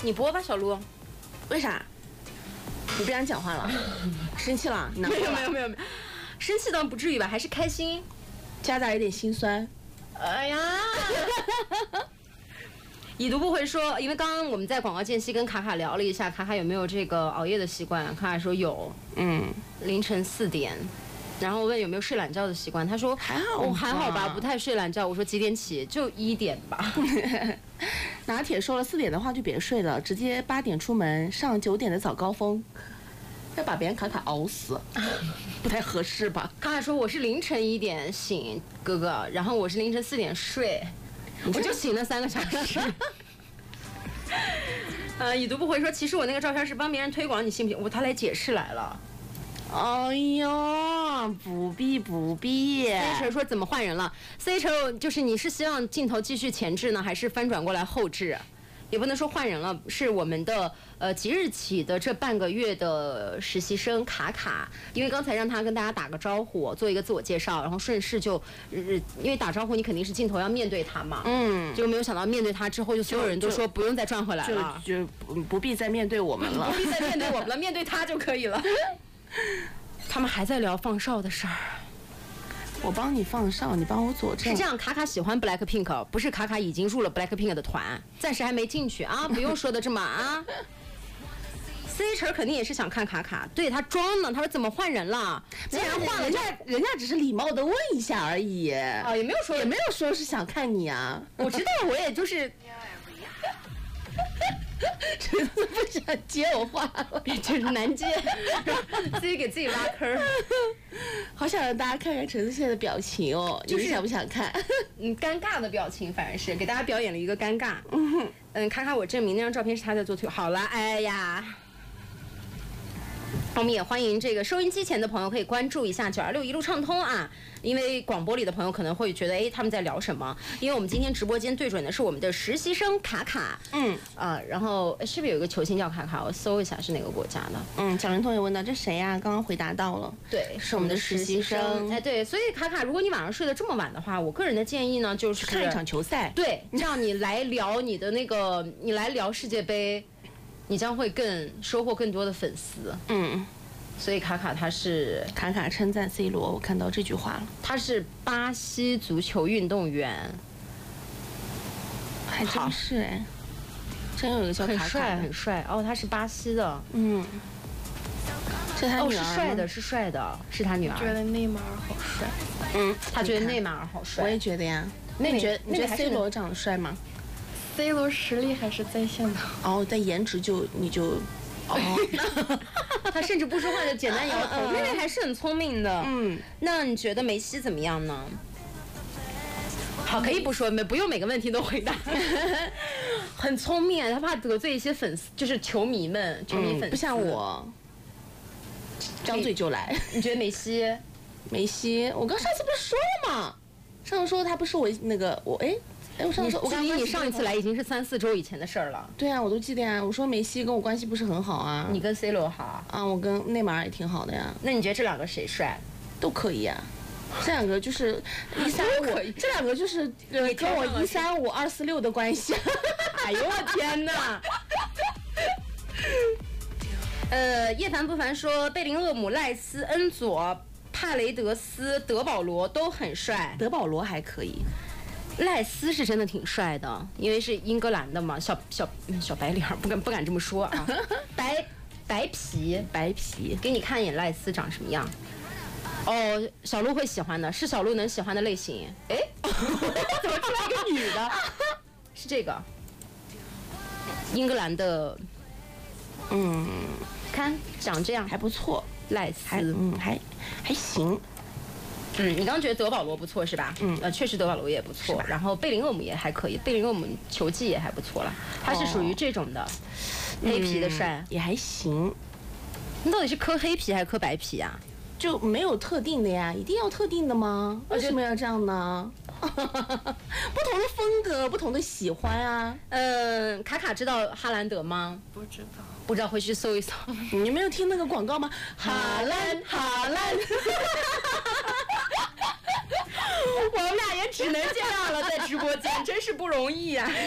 你播吧，小鹿。 为啥？你不想讲话了？生气了？ 没有，生气倒不至于吧，还是开心， 夹杂一点心酸。 哎呀。已读不回说，因为刚刚我们在广告间隙跟卡卡聊了一下，卡卡有没有这个熬夜的习惯？卡卡说有，凌晨4点，然后问有没有睡懒觉的习惯，他说还好， 还好吧，不太睡懒觉。我说几点起？就1点吧。 拿铁说了4点的话就别睡了，直接8点出门，上9点的早高峰，要把别人卡卡熬死，不太合适吧？ 卡卡说我是凌晨1点醒哥哥，然后我是凌晨4点睡。我就醒了3个小时。已读不回说，其实我那个照片是帮别人推广，你信不信？他来解释来了。 哎呦，不必。 C 说怎么换人了 ？C 就是你是希望镜头继续前置呢，还是翻转过来后置？也不能说换人了，是我们的即日起的这半个月的实习生卡卡，因为刚才让他跟大家打个招呼，做一个自我介绍，然后顺势就，因为打招呼你肯定是镜头要面对他嘛，结果没有想到面对他之后，就所有人都说不用再转回来了， 就不必再面对我们了， 不必再面对我们了，面对他就可以了。他们还在聊放哨的事儿。 我帮你放哨，你帮我佐证。 是这样，卡卡喜欢 Blackpink， 不是卡卡已经入了 Blackpink 的团，暂时还没进去啊，不用说的这么啊。C 晨肯定也是想看卡卡，对他装呢，他说怎么换人了？既然换了， 人家只是礼貌的问一下而已。 啊，也没有说是想看你啊。 我知道，我也就是。 陈思不想接我话了， 就是难接，自己给自己挖坑。 好想让大家看看陈思现在的表情哦，就是你想不想看？ 尴尬的表情，反正是给大家表演了一个尴尬。看看我证明那张照片是他在做推。好了，哎呀。我们也欢迎这个收音机前的朋友可以关注一下926一路畅通啊，因为广播里的朋友可能会觉得他们在聊什么，因为我们今天直播间对准的是我们的实习生卡卡，然后是不是有一个球星叫卡卡？我搜一下是哪个国家的。 小林同学问到这谁呀？刚刚回答到了， 对， 是我们的实习生。 哎，对，所以卡卡，如果你晚上睡得这么晚的话，我个人的建议呢就是看一场球赛， 对，这样你来聊你的那个，你来聊世界杯，你将会收获更多的粉丝。所以卡卡称赞 C 罗，我看到这句话了。 他是巴西足球运动员， 还真是哎，真有一个叫卡卡， 很帅哦，他是巴西的。 是他女儿是帅的，是他女儿。 觉得内马尔好帅。 他觉得内马尔好帅。 我也觉得呀。你觉得 C 罗长得帅吗 ？C 罗实力还是在线的。 但颜值你就。 他甚至不说话就简单摇头，妹妹还是很聪明的。那你觉得梅西怎么样呢？好，可以不说，不用每个问题都回答。很聪明，他怕得罪一些粉丝，就是球迷粉丝。 不像我，张嘴就来。 你觉得梅西？ 我刚上次不是说了吗？上次说他不是我我上次你上一次来已经是3、4周以前的事儿了。 对啊，我都记得呀。我说梅西跟我关系不是很好啊。 你跟 C 罗好啊？我跟内马尔也挺好的呀。 那你觉得这两个谁帅？ 都可以啊。这两个就是135，这两个就是跟我135、246的关系。 哎呦我天哪！叶凡不凡说，贝林厄姆、赖斯、恩佐、帕雷德斯、德保罗都很帅。 德保罗还可以。 赖斯是真的挺帅的，因为是英格兰的嘛，小白脸，不敢这么说啊。白皮，给你看一眼赖斯长什么样。小鹿会喜欢的，是小鹿能喜欢的类型。怎么出来一个女的？是这个，英格兰的，看长这样还不错， 赖斯， 还行。 你刚刚觉得德保罗不错是吧？确实德保罗也不错，然后贝林厄姆也还可以，贝林厄姆球技也还不错了，他是属于这种的，黑皮的帅也还行。 你到底是磕黑皮还是磕白皮啊？ 就没有特定的呀，一定要特定的吗？为什么要这样呢？不同的风格，不同的喜欢啊。 卡卡知道哈兰德吗？不知道，回去搜一搜。 你没有听那个广告吗？哈兰。 我们俩也只能这样了，在直播间真是不容易呀。